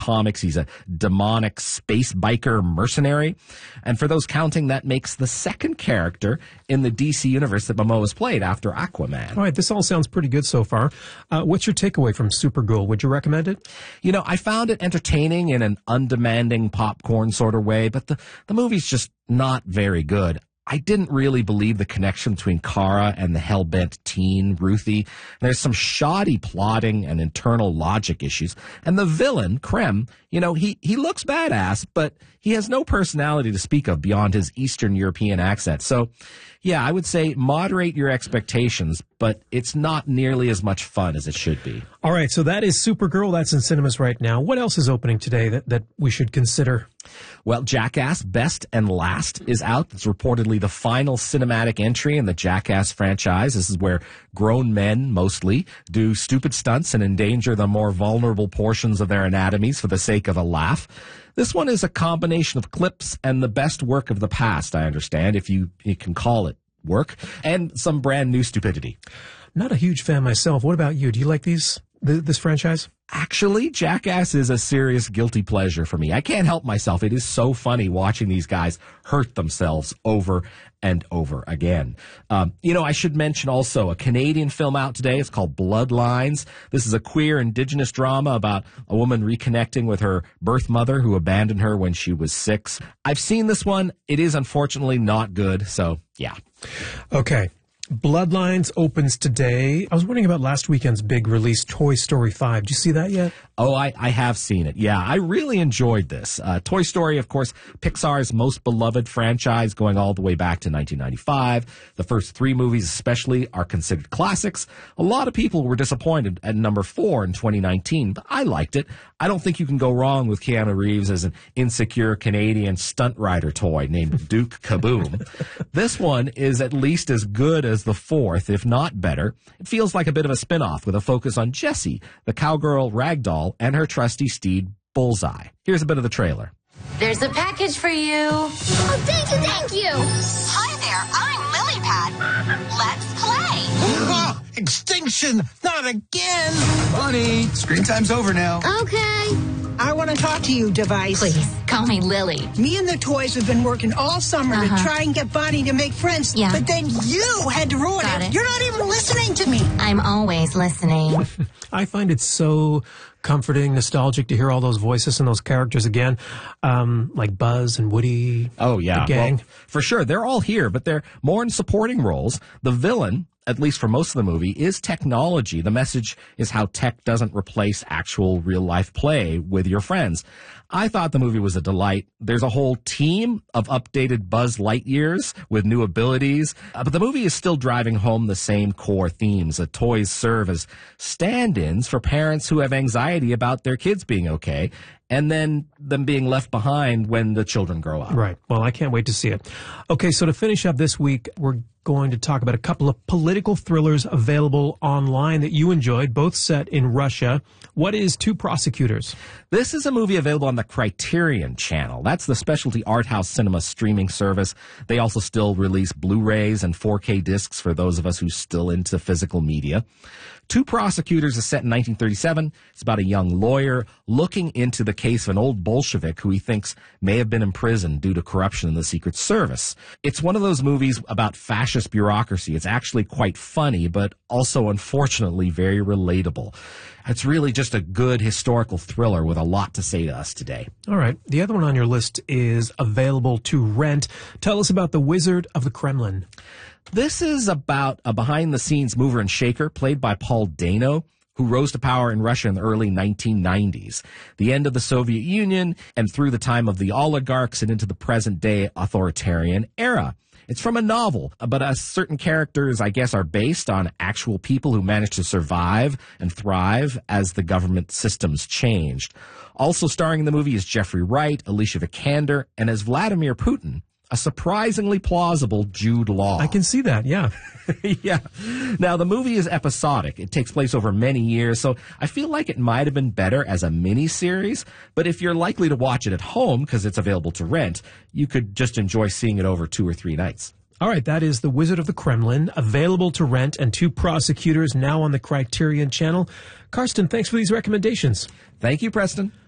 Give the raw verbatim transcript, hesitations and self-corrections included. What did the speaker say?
comics. He's a demonic space biker mercenary. And for those counting, that makes the second character in the D C universe that Momoa has played after Aquaman. All right, this all sounds pretty good so far. Uh, what's your takeaway from Supergirl? Would you recommend it? You know, I found it entertaining in an undemanding popcorn sort of way, but the, the movie's just not very good. I didn't really believe the connection between Kara and the hell-bent teen, Ruthie. There's some shoddy plotting and internal logic issues. And the villain, Krem, you know, he, he looks badass, but he has no personality to speak of beyond his Eastern European accent. So, yeah, I would say moderate your expectations, but it's not nearly as much fun as it should be. All right, so that is Supergirl. That's in cinemas right now. What else is opening today that, that we should consider? Well, Jackass Best and Last is out. It's reportedly the final cinematic entry in the Jackass franchise. This is where grown men, mostly, do stupid stunts and endanger the more vulnerable portions of their anatomies for the sake of a laugh. This one is a combination of clips and the best work of the past, I understand, if you, you can call it work, and some brand new stupidity. Not a huge fan myself. What about you? Do you like these th- this franchise? Actually, Jackass is a serious guilty pleasure for me. I can't help myself. It is so funny watching these guys hurt themselves over and over again. Um, you know, I should mention also a Canadian film out today. It's called Bloodlines. This is a queer indigenous drama about a woman reconnecting with her birth mother who abandoned her when she was six. I've seen this one. It is unfortunately not good. So, yeah. Okay. Bloodlines opens today. I was wondering about last weekend's big release, Toy Story five. Did you see that yet? Oh, I, I have seen it. Yeah, I really enjoyed this. Uh, Toy Story, of course, Pixar's most beloved franchise going all the way back to nineteen ninety-five. The first three movies especially are considered classics. A lot of people were disappointed at number four in twenty nineteen, but I liked it. I don't think you can go wrong with Keanu Reeves as an insecure Canadian stunt rider toy named Duke Kaboom. This one is at least as good as the fourth, if not better. It feels like a bit of a spin-off with a focus on Jessie, the cowgirl ragdoll, and her trusty steed, Bullseye. Here's a bit of the trailer. There's a package for you. Oh, thank you, thank you. Hi there, I'm Lily Pad. Let's play. Oh, extinction! Not again! Bunny, screen time's over now. Okay. I want to talk to you, Device. Please, call me Lily. Me and the toys have been working all summer Uh-huh. to try and get Bonnie to make friends. Yeah. But then you had to ruin Got it. it. You're not even listening to me. I'm always listening. I find it so comforting, nostalgic to hear all those voices and those characters again, um, like Buzz and Woody. Oh, yeah. The gang. Well, for sure. They're all here, but they're more in supporting roles. The villain, at least for most of the movie, is technology. The message is how tech doesn't replace actual real-life play with your friends. I thought the movie was a delight. There's a whole team of updated Buzz Lightyears with new abilities, uh, but the movie is still driving home the same core themes. The toys serve as stand-ins for parents who have anxiety about their kids being okay, and then them being left behind when the children grow up. Right. Well, I can't wait to see it. Okay, so to finish up this week, we're going to talk about a couple of political thrillers available online that you enjoyed, both set in Russia. What is Two Prosecutors? This is a movie available on the Criterion Channel. That's the specialty art house cinema streaming service. They also still release Blu-rays and four K discs for those of us who's still into physical media. Two Prosecutors is set in nineteen thirty-seven. It's about a young lawyer looking into the case of an old Bolshevik who he thinks may have been imprisoned due to corruption in the Secret Service. It's one of those movies about fascist bureaucracy. It's actually quite funny, but also, unfortunately, very relatable. It's really just a good historical thriller with a lot to say to us today. All right. The other one on your list is available to rent. Tell us about The Wizard of the Kremlin. This is about a behind-the-scenes mover and shaker played by Paul Dano, who rose to power in Russia in the early nineteen nineties. The end of the Soviet Union and through the time of the oligarchs and into the present-day authoritarian era. It's from a novel, but uh, certain characters, I guess, are based on actual people who managed to survive and thrive as the government systems changed. Also starring in the movie is Jeffrey Wright, Alicia Vikander, and as Vladimir Putin, a surprisingly plausible Jude Law. I can see that, yeah. Yeah. Now, the movie is episodic. It takes place over many years, so I feel like it might have been better as a mini-series, but if you're likely to watch it at home because it's available to rent, you could just enjoy seeing it over two or three nights. All right, that is The Wizard of the Kremlin, available to rent, and Two Prosecutors now on the Criterion Channel. Karsten, thanks for these recommendations. Thank you, Preston.